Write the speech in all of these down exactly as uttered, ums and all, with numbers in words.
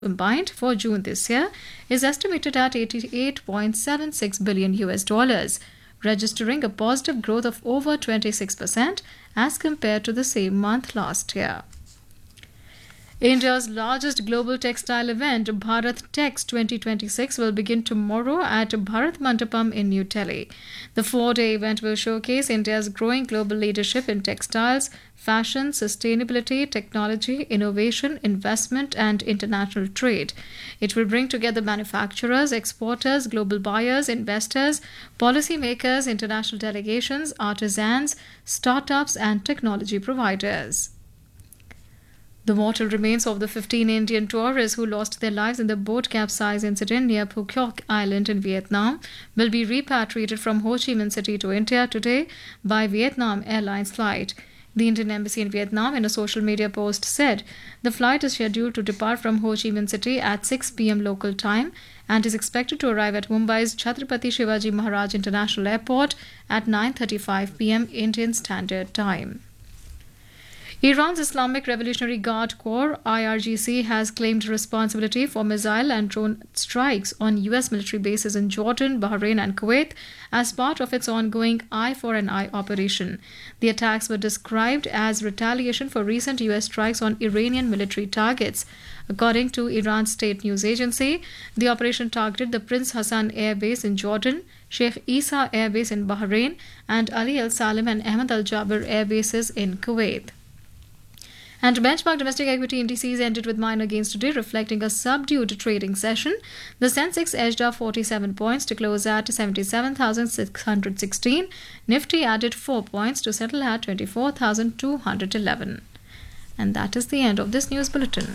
combined for June this year is estimated at eighty-eight point seven six billion U S dollars, registering a positive growth of over twenty-six percent as compared to the same month last year. India's largest global textile event, Bharat Tex twenty twenty-six, will begin tomorrow at Bharat Mandapam in New Delhi. The four-day event will showcase India's growing global leadership in textiles, fashion, sustainability, technology, innovation, investment, and international trade. It will bring together manufacturers, exporters, global buyers, investors, policymakers, international delegations, artisans, startups, and technology providers. The mortal remains of the fifteen Indian tourists who lost their lives in the boat capsize incident near Phuket Island in Vietnam will be repatriated from Ho Chi Minh City to India today by Vietnam Airlines flight. The Indian Embassy in Vietnam, in a social media post, said the flight is scheduled to depart from Ho Chi Minh City at six p.m. local time and is expected to arrive at Mumbai's Chhatrapati Shivaji Maharaj International Airport at nine thirty-five p.m. Indian Standard Time. Iran's Islamic Revolutionary Guard Corps, I R G C, has claimed responsibility for missile and drone strikes on U S military bases in Jordan, Bahrain, and Kuwait as part of its ongoing Eye for an Eye operation. The attacks were described as retaliation for recent U S strikes on Iranian military targets. According to Iran's state news agency, the operation targeted the Prince Hassan Air Base in Jordan, Sheikh Isa Air Base in Bahrain, and Ali Al Salim and Ahmad Al Jaber air bases in Kuwait. And benchmark domestic equity indices ended with minor gains today, reflecting a subdued trading session. The Sensex edged up forty-seven points to close at seventy-seven thousand six hundred sixteen. Nifty added four points to settle at twenty-four thousand two hundred eleven. And that is the end of this news bulletin.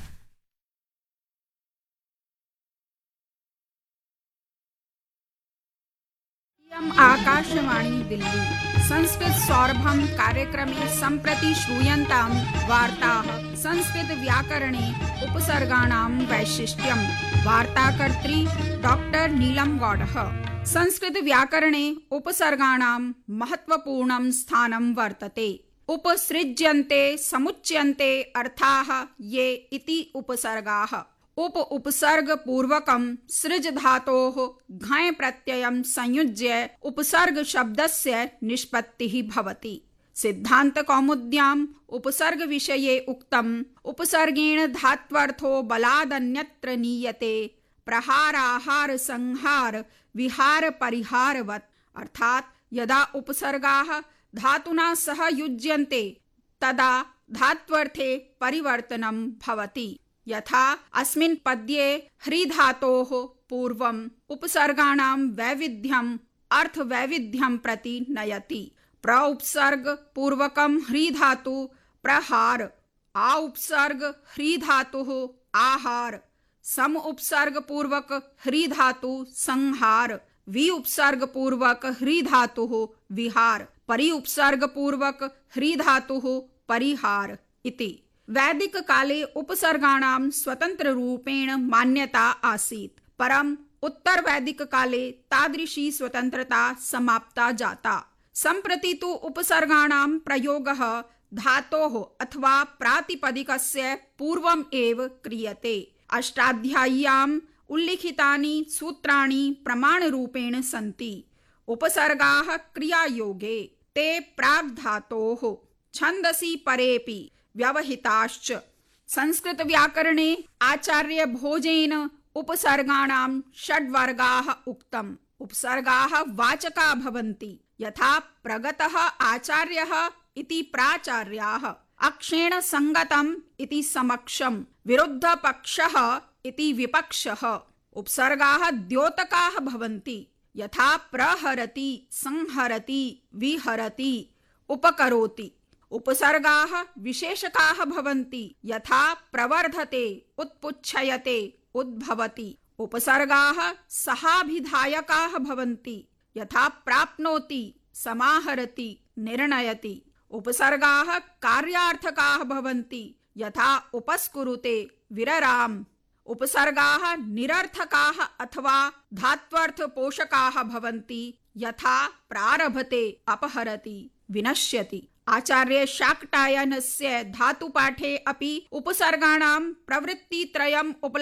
Akashvani Delhi Sanskrit सौरभम कार्यक्रमे सम्प्रति श्रूयन्तां वार्ताः संस्कृत व्याकरणे उपसर्गाणां वैशिष्ट्यं वार्ताकर्त्री doctor नीलम गौडः। संस्कृत व्याकरणे उपसर्गाणां महत्वपूर्णं स्थानं वर्तते। उपसृज्यन्ते समुच्यन्ते अर्थाः ये इति उपसर्गाः। उप उपसर्ग पूर्वकं सृज धातोः घञ् प्रत्ययं संयुज्य उपसर्ग शब्दस्य निष्पत्तिः भवति। सिद्धान्त कौमुद्याम् उपसर्ग विषये उक्तम् उपसर्गेण धात्वर्थो बलादन्यत्र नीयते प्रहाराहार संहार विहार परिहारवत्। अर्थात् यदा उपसर्गाः धातुना सह युज्यन्ते तदा धात्वर्थे परिवर्तनं भवति। यथा अस्मिन् पद्ये ह्री धातोः पूर्वम् उपसर्गाणां वैविध्यम् अर्थवैविध्यं प्रति नयति। प्र उपसर्ग पूर्वकं ह्री धातु प्रहार, आ उपसर्ग ह्री धातुः आहार, सम उपसर्ग पूर्वक ह्री धातु संहार, वि उपसर्ग पूर्वक ह्री धातुः विहार, परि उपसर्ग पूर्वक ह्री धातुः परिहार इति। वैदिक काले उपसर्गाणां स्वतंत्र रूपेण मान्यता आसीत्, परम् उत्तर वैदिक काले तादृशी स्वतंत्रता समाप्ता जाता। सम्प्रति तु उपसर्गाणां प्रयोगः धातोः अथवा प्रातिपदिकस्य पूर्वम् एव क्रियते। अष्टाध्याय्याम् उल्लिखितानि सूत्राणि प्रमाणरूपेण सन्ति। उपसर्गाः क्रियायोगे ते प्राग्धातोः छन्दसि परेऽपि व्यवहिताश्च। संस्कृत व्याकरणे आचार्य भोजेन उपसर्गाणां षड्वर्गाः उक्तम्। उपसर्गाः वाचका भवन्ति, यथा प्रगतः आचार्यः इति प्राचार्याः, अक्षेण संगतम् इति समक्षम्, विरुद्धपक्षः इति विपक्षः। उपसर्गाः द्योतकाः भवन्ति, यथा प्रहरति, संहरति, विहरति, उपकरोति। उपसर्गाः विशेषकाः भवन्ति, यथा प्रवर्धते, उत्पुच्छयते, उद्भवति। उपसर्गाः सहाभिधायकाः भवन्ति, यथा प्राप्नोति, समाहरति, निर्णयति। उपसर्गाः कार्यार्थकाः भवन्ति, यथा उपस्कुरुते, विरराम। उपसर्गाः निरर्थकाः अथवा धात्वर्थ पोषकाः भवन्ति, यथा प्रारभते, अपहरति, विनश्यति। आचार्य शाकटायनस्य धातुपाठे अपि उपसर्गाणां प्रवृत्तित्रयम् उपलभ्यते।